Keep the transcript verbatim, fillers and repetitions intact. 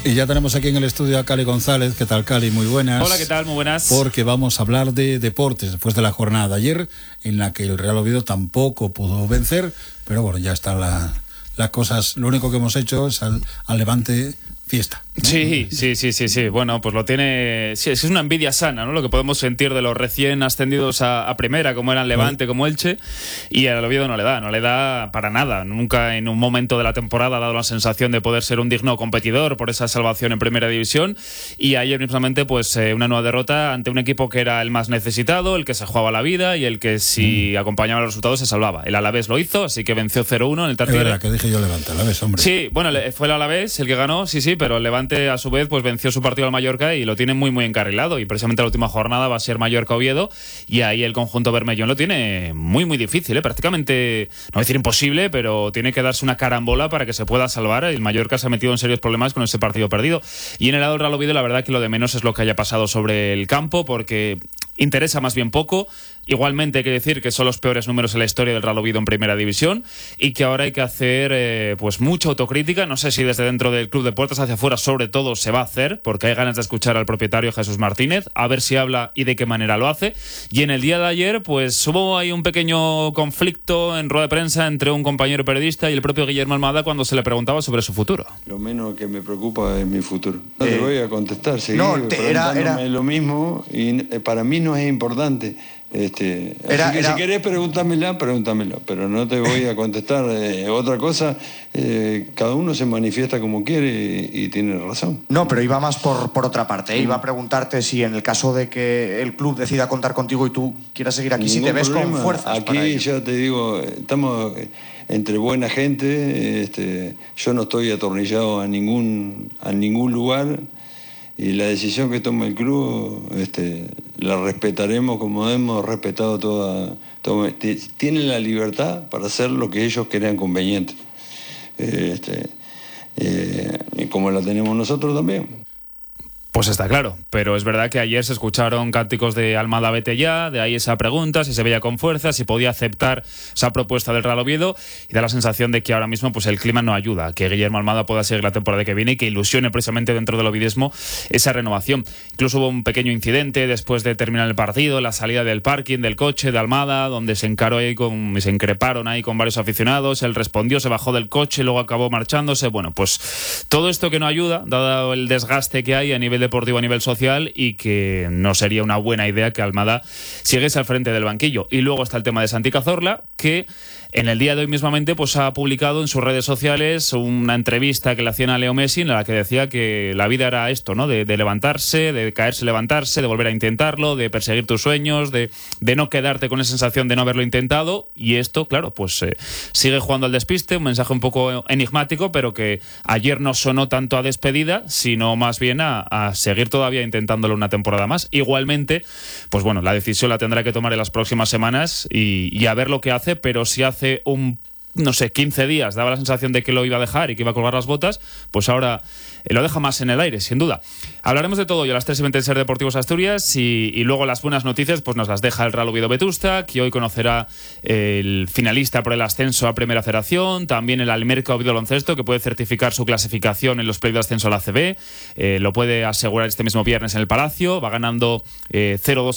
Y ya tenemos aquí en el estudio a Cali González. ¿Qué tal, Cali? Muy buenas. Hola, ¿qué tal? Muy buenas. Porque vamos a hablar de deportes después de la jornada de ayer, en la que el Real Oviedo tampoco pudo vencer, pero bueno, ya están la, las cosas. Lo único que hemos hecho es al, al Levante fiesta, ¿no? Sí, sí, sí, sí, sí. Bueno, pues lo tiene... Sí, es una envidia sana, ¿no? Lo que podemos sentir de los recién ascendidos a, a primera, como eran Levante, como Elche, y al Oviedo no le da, no le da para nada. Nunca en un momento de la temporada ha dado la sensación de poder ser un digno competidor por esa salvación en primera división, y ayer mismamente pues eh, una nueva derrota ante un equipo que era el más necesitado, el que se jugaba la vida y el que si mm. acompañaba los resultados se salvaba. El Alavés lo hizo, así que venció cero uno en el Tartiere. Es verdad que dije yo Levante, Alavés, hombre. Sí, bueno, fue el Alavés el que ganó, sí, sí, pero el Levante a su vez pues venció su partido al Mallorca y lo tiene muy muy encarrilado, y precisamente la última jornada va a ser Mallorca-Oviedo, y ahí el conjunto bermellón lo tiene muy muy difícil, ¿eh? Prácticamente, no voy a decir imposible, pero tiene que darse una carambola para que se pueda salvar. El Mallorca se ha metido en serios problemas con ese partido perdido, y en el lado del Real Oviedo la verdad que lo de menos es lo que haya pasado sobre el campo, porque interesa más bien poco. Igualmente hay que decir que son los peores números en la historia del Real Oviedo en primera división, y que ahora hay que hacer eh, pues mucha autocrítica. No sé si desde dentro del club de puertas hacia afuera sobre todo se va a hacer, porque hay ganas de escuchar al propietario Jesús Martínez, a ver si habla y de qué manera lo hace. Y en el día de ayer pues hubo ahí un pequeño conflicto en rueda de prensa entre un compañero periodista y el propio Guillermo Almada cuando se le preguntaba sobre su futuro. Lo menos que me preocupa es mi futuro. No eh, te voy a contestar, seguir no, te, era, era... lo mismo, y para mí no es importante. Este, era, así que era... si querés pregúntamela, pregúntamela, pero no te voy a contestar. Eh, otra cosa, eh, cada uno se manifiesta como quiere y, y tiene razón. No, pero iba más por, por otra parte, ¿eh? Iba a preguntarte si en el caso de que el club decida contar contigo y tú quieras seguir aquí, Ningún si te ves problema. Con fuerzas. Aquí ya te digo, estamos entre buena gente, este, yo no estoy atornillado a ningún, a ningún lugar. Y la decisión que toma el club este, la respetaremos como hemos respetado toda, toda... Tienen la libertad para hacer lo que ellos crean conveniente. Este, eh, y como la tenemos nosotros también. Pues está claro, pero es verdad que ayer se escucharon cánticos de Almada vete ya, de ahí esa pregunta, si se veía con fuerza, si podía aceptar esa propuesta del Real Oviedo, y da la sensación de que ahora mismo pues el clima no ayuda, que Guillermo Almada pueda seguir la temporada que viene y que ilusione precisamente dentro del ovidismo esa renovación. Incluso hubo un pequeño incidente después de terminar el partido, la salida del parking del coche de Almada, donde se encaró ahí con, se increparon ahí con varios aficionados, él respondió, se bajó del coche, luego acabó marchándose. Bueno, pues todo esto que no ayuda, dado el desgaste que hay a nivel deportivo, a nivel social, y que no sería una buena idea que Almada siguiese al frente del banquillo. Y luego está el tema de Santi Cazorla, que en el día de hoy mismamente pues ha publicado en sus redes sociales una entrevista que le hacían a Leo Messi, en la que decía que la vida era esto, ¿no? De, de levantarse, de caerse, levantarse, de volver a intentarlo, de perseguir tus sueños, de, de no quedarte con esa sensación de no haberlo intentado. Y esto, claro, pues eh, sigue jugando al despiste, un mensaje un poco enigmático, pero que ayer no sonó tanto a despedida, sino más bien a, a seguir todavía intentándolo una temporada más. Igualmente, pues bueno, la decisión la tendrá que tomar en las próximas semanas y, y a ver lo que hace, pero si hace un, no sé, quince días daba la sensación de que lo iba a dejar y que iba a colgar las botas, pues ahora lo deja más en el aire, sin duda. Hablaremos de todo hoy a las tres y veinte en Ser Deportivos Asturias, y, y luego las buenas noticias pues nos las deja el Real Oviedo Vetusta, que hoy conocerá el finalista por el ascenso a Primera Federación, también el Almerca Oviedo Baloncesto, que puede certificar su clasificación en los playoffs de ascenso a la A C B, eh, lo puede asegurar este mismo viernes en el Palacio, va ganando eh, cero dos